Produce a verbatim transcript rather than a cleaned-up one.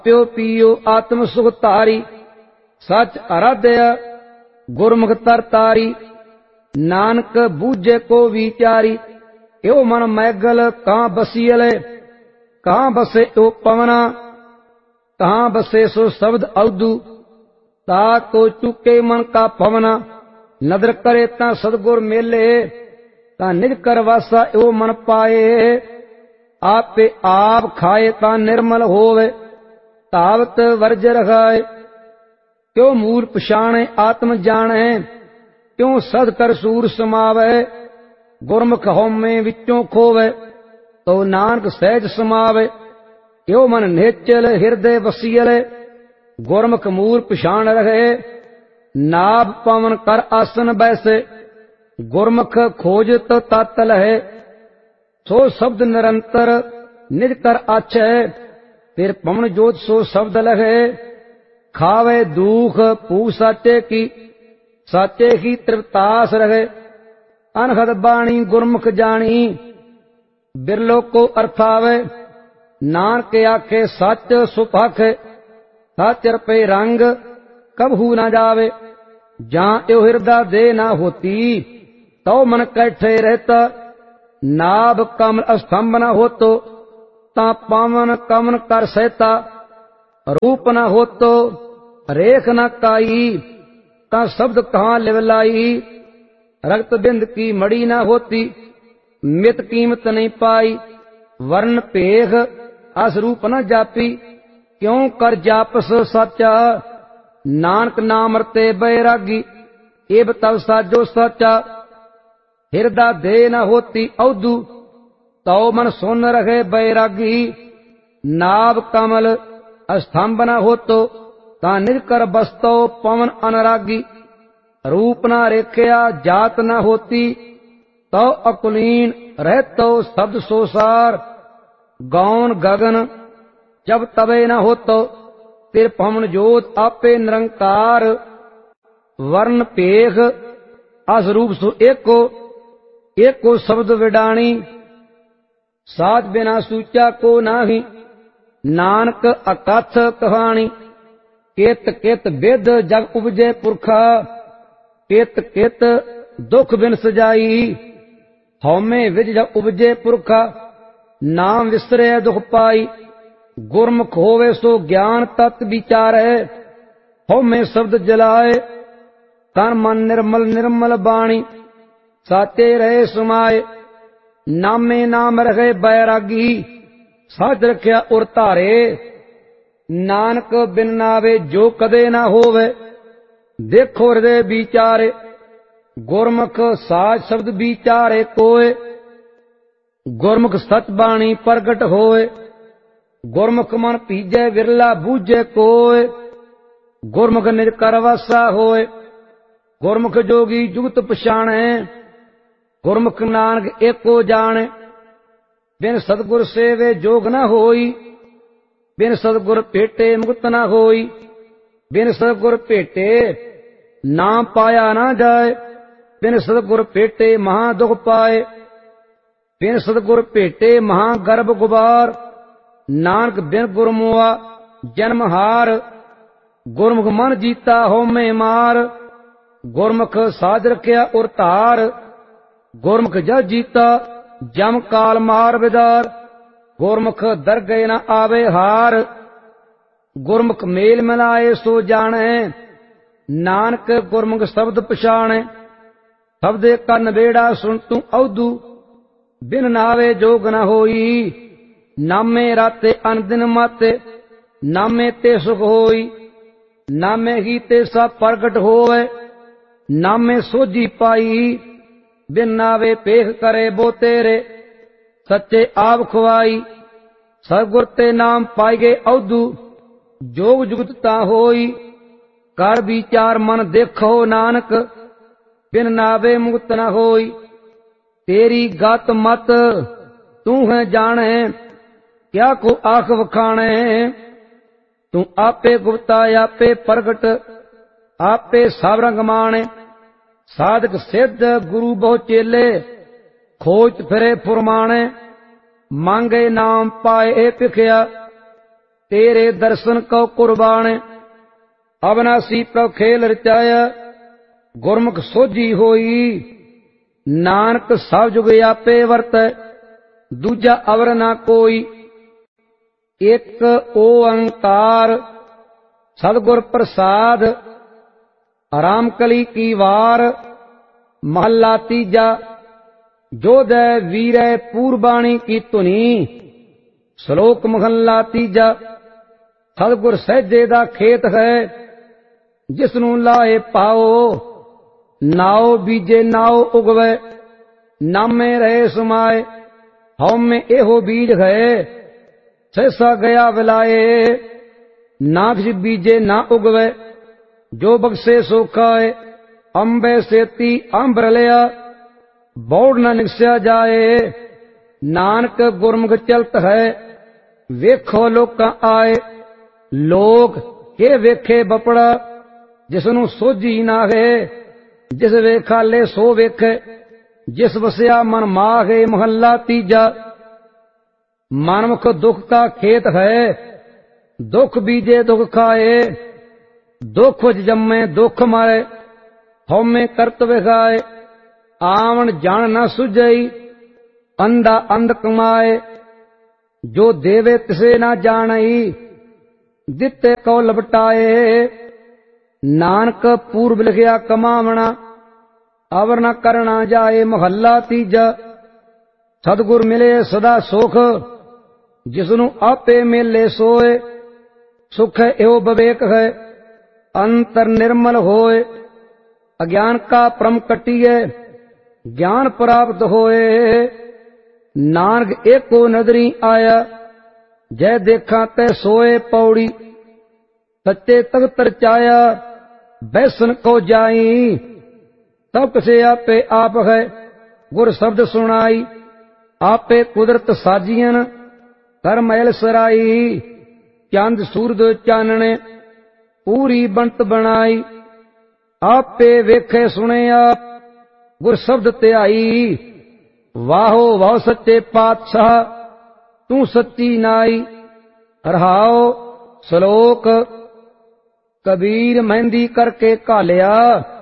ਪਿਓ ਪੀਓ ਆਤਮ ਸੁਖ ਧਾਰੀ, ਸਚ ਅਰਾਧਿਆ ਗੁਰਮੁਖ ਤਰ ਤਾਰੀ। ਨਾਨਕ ਬੂਝੇ ਕੋ ਵਿਚਾਰੀ, ਏਉ ਮਨ ਮੈਗਲ ਕਾਂ ਬਸੀਲੇ। ਕਹਾਂ ਬਸੇ ਓ ਪਵਨਾ, ਕਹਾਂ ਬਸੇ ਸੋ ਸ਼ਬਦ ਅਉਦੂ। ਤਾ ਕੋ ਚੁਕੇ ਮਨ ਕਾ ਪਵਨਾ, ਨਦਰ ਕਰੇ ਤਾਂ ਸਤਿਗੁਰ ਮੇਲੇ। ਤਾਂ ਨਿਜ ਕਰ ਵਾਸਾ ਏਉ ਮਨ ਪਾਏ, ਆਪੇ ਆਪ ਖਾਏ ਤਾਂ ਨਿਰਮਲ ਹੋਵੇ। ਧਾਵਤ ਵਰਜ ਰਖਾਏ, ਕਿਉ ਮੂਲ ਪਛਾਣੇ ਆਤਮ ਜਾਣੈ। ਕਿਉ ਸਦ ਕਰ ਸੂਰ ਸਮਾਵੈ, ਗੁਰਮੁਖ ਹਉਮੈ ਵਿੱਚੋਂ ਖੋਵੈ। ਤੋ ਨਾਨਕ ਸਹਿਜ ਸਮਾਵੈ, ਏਉ ਮਨ ਨਿਹਚਲ ਹਿਰਦੇ ਵਸੀਲੇ। ਗੁਰਮੁਖ ਮੂਲ ਪਛਾਣ ਰਹੇ, ਨਾਭ ਪਵਨ ਕਰ ਆਸਨ ਬੈਸੇ। ਗੁਰਮੁਖ ਖੋਜਤ ਤਤ ਲਹੈ, ਸੋ ਸ਼ਬਦ ਨਿਰੰਤਰ ਨਿਜ ਕਰ ਆਛੈ। ਫਿਰ ਪਵਨ ਜੋਤ ਸੋ ਸ਼ਬਦ ਲਹੈ, ਖਾਵੇ ਦੁਖ ਭੂ ਸਾਚੇ ਕੀ। ਸਾਚੇ ਹੀ ਤ੍ਰਿਪਤਾਸ ਰਹੇ, ਅਨਹਦ ਬਾਣੀ ਗੁਰਮੁਖ ਜਾਣੀ। ਬਿਰਲੋ ਕੋ ਅਰਥਾਵੇ, ਨਾਨਕ ਆਖੇ ਸੱਚ ਸੁਭਾਖੈ। ਸੱਚ ਰਪੇ ਰੰਗ ਕਬਹੂ ਨਾ ਜਾਵੇ, ਜਾਂ ਏਉ ਹਿਰਦਾ ਦੇ ਨਾ ਹੋਤੀ। ਤਉ ਮਨ ਕੈਠੇ ਰਹਿਤਾ, ਨਾਭ ਕਮਲ ਅਸਤੰਭ ਨਾ ਹੋਤੋ। ਤਾਂ ਪਾਵਨ ਕਮਨ ਕਰ ਸਹਿਤਾ, ਰੂਪ ਨਾ ਹੋਤੋ ਰੇਖ ਨਾ ਕਾਈ। ਤਾਂ ਸ਼ਬਦ ਕਹਾਂ ਲਿਵ ਲਾਈ, ਰਗਤ ਬਿੰਦ ਕੀ ਮੜੀ ਨਾ ਹੋਤੀ। ਮਿਤ ਕੀਮਤ ਨਹੀਂ ਪਾਈ, ਵਰਨ ਭੇਖ ਅਸ ਰੂਪ ਨਾ ਜਾਪੀ। ਕਿਉ ਕਰ ਜਾਪਸ ਸਾਚਾ, ਨਾਨਕ ਨਾਮ ਰਤੇ ਬੈਰਾਗੀ। ਏਬ ਤਵ ਸਾਜੋ ਸਾਚਾ, ਹਿਰਦਾ ਦੇ ਨਾ ਹੋਤੀ ਅਉਦੂ। ਤਉ ਮਨ ਸੁਨ ਰਹੇ ਬੈਰਾਗੀ, ਨਾਭ ਕਮਲ ਅਸਤੰਭ ਨਾ ਹੋਤੋ। ਤਾਂ ਨਿਜ ਕਰ ਬਸਤੋ ਪਵਨ ਅਨਰਾਗੀ। ਰੂਪ ਨਾ ਰੇਖਿਆ ਜਾਤ ਨਾ ਹੋਤੀ, ਤਉ ਅਕੁਲੀਨ ਰਹਿਤੋ ਸ਼ਬਦ ਸੋਸਾਰ। ਗੌਨ ਗਗਨ ਜਬ ਤਵੇ ਨਾ ਹੋਤੋ, ਫਿਰ ਪਵਨ ਜੋਤ ਆਪੇ ਨਿਰੰਕਾਰ। ਵਰਨ ਭੇਖ ਅਸ ਰੂਪ ਸੋ ਏਕੋ, ਏਕੋ ਸ਼ਬਦ ਵਿਡਾਣੀ। ਸਾਚ ਬਿਨਾ ਸੂਚਾ ਕੋ ਨਾਹੀ, ਨਾਨਕ ਅਕਥ ਕਹਾਣੀ। ਕਿਤ ਕਿਤ ਬਿਦ ਜਗ ਉਪਜੇ ਪੁਰਖਾ, ਕਿਤ ਕਿਤ ਦੁਖ ਬਿਨ ਸਜਾਈ। ਹਉਮੈ ਵਿਜ ਜਗ ਉਪਜੇ ਪੁਰਖਾ, ਨਾਮ ਵਿਸਰੈ ਦੁਖ ਪਾਈ। ਗੁਰਮੁਖ ਹੋਵੇ ਸੋ ਗਿਆਨ ਤਤ ਵਿਚਾਰੈ, ਹਉਮੈ ਸ਼ਬਦ ਜਲਾਏ। ਤਨ ਮਨ ਨਿਰਮਲ ਨਿਰਮਲ ਬਾਣੀ, ਸਾਚੇ ਰਹੇ ਸਮਾਏ। ਨਾਮੇ ਨਾਮ ਰਹੇ ਬੈਰਾਗੀ, ਸੱਚ ਰਖਿਆ ਉਰ ਧਾਰੇ। ਨਾਨਕ ਬਿਨ ਨਾਵੇ ਜੋ ਕਦੇ ਨਾ ਹੋਵੇ, ਦੇਖੋ ਹਿਰਦੇ ਵਿਚਾਰੇ। ਗੁਰਮੁਖ ਸਾਚ ਸ਼ਬਦ ਵਿਚਾਰੇ ਕੋਏ, ਗੁਰਮੁਖ ਸਚ ਬਾਣੀ ਪ੍ਰਗਟ ਹੋਏ। ਗੁਰਮੁਖ ਮਨ ਭੀਜੈ ਵਿਰਲਾ ਬੂਝੈ ਕੋਏ, ਗੁਰਮੁਖ ਨਿਜ ਕਰ ਵਾਸਾ ਹੋਏ। ਗੁਰਮੁਖ ਜੋਗੀ ਜੁਗਤ ਪਛਾਣੈ, ਗੁਰਮੁਖ ਨਾਨਕ ਏਕੋ ਜਾਣੈ। ਬਿਨ ਸਤਿਗੁਰ ਸੇਵੇ ਜੋਗ ਨਾ ਹੋਈ, ਬਿਨ ਸਤਿਗੁਰ ਭੇਟੇ ਮੁਕਤ ਨਾ ਹੋਈ। ਬਿਨ ਸਤਿਗੁਰ ਭੇਟੇ ਨਾਮ ਪਾਇਆ ਨਾ ਜਾਏ, ਬਿਨ ਸਤਿਗੁਰ ਭੇਟੇ ਮਹਾ ਦੁਖ ਪਾਏ। ਬਿਨ ਸਤਿਗੁਰ ਭੇਟੇ ਮਹਾ ਗਰਭ ਗੁਬਾਰ, ਨਾਨਕ ਬਿਨ ਗੁਰਮੁਆ ਜਨਮ ਹਾਰ। ਗੁਰਮੁਖ ਮਨ ਜੀਤਾ ਹਉਮੈ ਮਾਰ, ਗੁਰਮੁਖ ਸਾਜ ਰਖਿਆ ਉਰ ਧਾਰ। ਗੁਰਮੁਖ ਜਸ ਜੀਤਾ ਜਮ ਕਾਲ ਮਾਰ ਵਿਦਾਰ। ਗੁਰਮੁਖ ਦਰਗਹਿ ਨ ਆਵੇ ਹਾਰ, ਗੁਰਮੁਖ ਮੇਲ ਮਿਲਾਏ ਸੋ ਜਾਣੈ। ਨਾਨਕ ਗੁਰਮੁਖ ਸ਼ਬਦ ਪਛਾਣੈ, ਸ਼ਬਦੇ ਕਾ ਨਬੇੜਾ ਸੁਣ ਤੂੰ ਅਉਦੂ। ਬਿਨ ਨਾਵੇ ਜੋਗ ਨ ਹੋਈ, ਨਾਮੇ ਰਾਤੇ ਅਨ ਦਿਨ ਮਾਤੇ। ਨਾਮੇ ਤੇ ਸੁਖ ਹੋਈ, ਨਾਮੇ ਹੀ ਤੇ ਸਭ ਪ੍ਰਗਟ ਹੋਵੇ। ਨਾਮੇ ਸੋਝੀ ਪਾਈ, ਬਿਨ ਨਾਵੇ ਪੇਖ ਕਰੇ ਬੋ ਤੇਰੇ। ਸੱਚੇ ਆਪ ਖਵਾਈ, ਸਤਿਗੁਰ ਤੇ ਨਾਮ ਪਾਈ ਗਏ ਅਉਦੂ। ਜੋਗ ਜੁਗਤ ਤਾਂ ਹੋਈ, ਕਰ ਵਿਚਾਰ ਮਨ ਦੇਖੋ ਨਾਨਕ। ਬਿਨ ਨਾਵੇ ਮੁਕਤ ਨ ਹੋਈ, ਤੇਰੀ ਗਤ ਮਤ ਤੂੰ ਹੈ ਜਾਣੈ। ਕਿਆ ਕੋ ਆਖ ਵਖਾਣੈ, ਤੂੰ ਆਪੇ ਗੁਪਤਾ ਆਪੇ ਪ੍ਰਗਟ। ਆਪੇ ਸਭ ਰੰਗ ਮਾਣੈ, ਸਾਧਕ ਸਿੱਧ ਗੁਰੂ ਬਹੁ ਚੇਲੇ। ਖੋਜ ਫਿਰੇ ਫੁਰਮਾਣੈ, ਮੰਗੇ ਨਾਮ ਪਾਏ ਭਿਖਿਆ। तेरे दर्शन को कुर्बान। अविनाशी प्रभ खेल रचाया गुरमुख सोझी होई। नानक सब जुग आपे वरत दूजा अवर ना कोई। एक ओंकार सतगुर प्रसाद आराम कली की वार। महला तीजा जोधै वीरै पूर्वाणी की धुनी। श्लोक महला तीजा सतगुर सहजे दा खेत है जिसनू लाए पाओ। नाओ बीजे नाओ उगवे नामे रहे समाए। हौमे एहो बीज है सहसा गया विलाए। ना किसी बीजे ना उगवे जो बक्से सो खाए। अंबे सेती अंबर लिया बौड़ न निकस्या जाए। नानक गुरमुख चलत है वेखो लोकां आए। लोक के वेखे बपड़ा जिसनू सोझी ना है। जिस वेखाले सो वेखे जिस वसिया मन माहे। महला तीजा मनमुख दुख का खेत है दुख बीजे दुख खाए। दुख जम्मे दुख मारे हौमे करत विखाए। आवन जान न सुझई अंधा अंध कमाए। जो देवे तिसे ना जानई दिते को लपटाए। नानक पूर्व लिखिया कमावना अवर न करना जाए। महला तीजा सतगुर मिले सदा सुख जिसनु आपे मेले सोए। सुख एहो विवेक है अंतर निर्मल होए। अज्ञान का परम कटिए ज्ञान प्राप्त होए। नानक एको नदरी आया जय देखा तै सोए पौड़ी। सच्चे तख्त रचाया बैसन को जाई। तब कसे आपे आप है गुर शब्द सुनाई। आपे कुदरत साजियन कर मैल सराई। चंद सूरज चानने पूरी बनत बनाई। आपे वेखे सुने आप गुर शब्द त्याई। वाहो वाह सच्चे पातशाह तू सच्ची नाई। रहाओ श्लोक कबीर मेहंदी करके घालिया